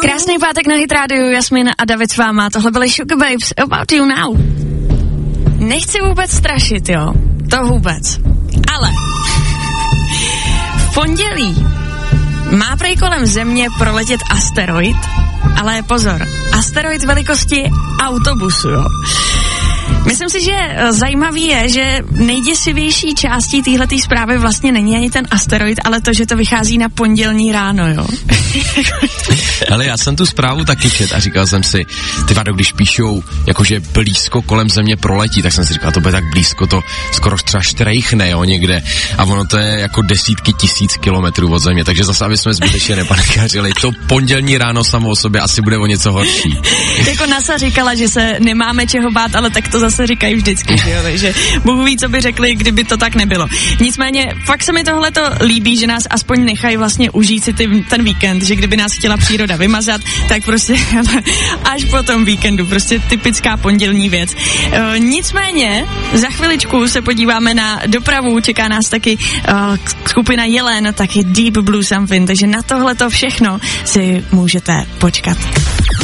Krásný pátek na Hit Radio, Jasmin a David s váma, tohle byly Sugar Babes, About You Now. Nechci vůbec strašit, jo, to vůbec, ale v pondělí má prej kolem Země proletět asteroid, ale pozor, asteroid velikosti autobusu, jo. Myslím si, že zajímavý je, že nejděsivější částí téhletý zprávy vlastně není ani ten asteroid, ale to, že to vychází na pondělní ráno, jo. Ale já jsem tu zprávu taky čet a říkal jsem si, ty vado, když píšou, jakože blízko kolem Země proletí, tak jsem si říkal, to bude tak blízko, to skoro třeba štrejchne, jo, někde. A ono to je jako desítky tisíc kilometrů od Země, takže zase, aby jsme zbytečně nepanikařili, to pondělní ráno samo o sobě asi bude o něco horší. Jako NASA říkala, že se nemáme čeho bát, ale tak to zase říkají vždycky, že jo, takže Bůh ví, co by řekli, kdyby to tak nebylo. Nicméně, fakt se mi tohleto líbí, že nás aspoň nechají vlastně užít si ten víkend, že kdyby nás chtěla příroda vymazat, tak prostě až po tom víkendu, prostě typická pondělní věc. Nicméně, za chviličku se podíváme na dopravu, čeká nás taky skupina Jelen, taky Deep Blue Something, takže na tohleto všechno si můžete počkat.